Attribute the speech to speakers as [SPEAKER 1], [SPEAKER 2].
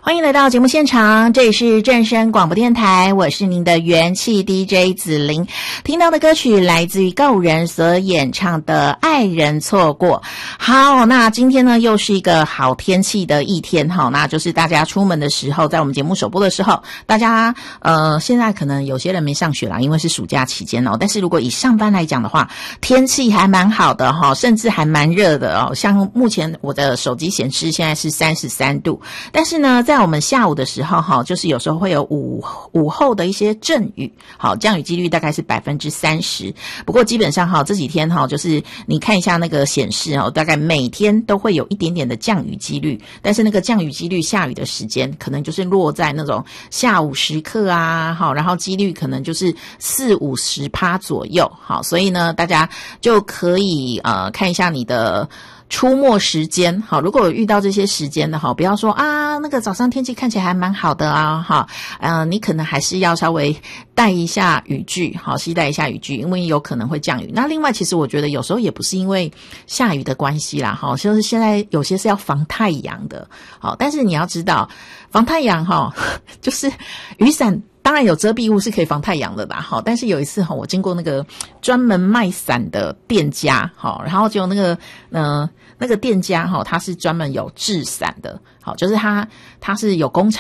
[SPEAKER 1] 欢迎来到节目现场，这里是正声广播电台，我是您的元气 DJ 子琳。听到的歌曲来自于告五人所演唱的《爱人错过》。好，那今天呢又是一个好天气的一天哈，那就是大家出门的时候，在我们节目首播的时候，大家现在可能有些人没上学啦，因为是暑假期间哦。但是如果以上班来讲的话，天气还蛮好的哈，甚至还蛮热的哦。像目前我的手机显示现在是33度，但是呢，在我们下午的时候哈，就是有时候会有午后的一些阵雨，好，降雨几率大概是30%。不过基本上哈，这几天哈，就是你看一下那个显示哦，大概每天都会有一点点的降雨几率，但是那个降雨几率下雨的时间可能就是落在那种下午时刻啊，好，然后几率可能就是40-50%左右，好，所以呢，大家就可以看一下你的出没时间，好，如果有遇到这些时间的，好，不要说啊，那个早上天气看起来还蛮好的啊，哈，你可能还是要稍微带一下雨具，好，携带一下雨具，因为有可能会降雨。那另外，其实我觉得有时候也不是因为下雨的关系啦，哈，就是现在有些是要防太阳的，好，但是你要知道，防太阳哈，就是雨伞。当然有遮蔽物是可以防太阳的啦，好，但是有一次我经过那个专门卖伞的店家，好，然后就那个店家他是专门有制伞的，好，就是他是有工厂。